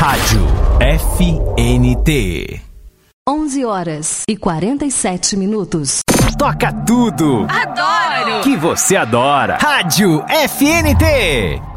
Rádio FNT. 11h47. Toca tudo. Adoro. Que você adora. Rádio FNT.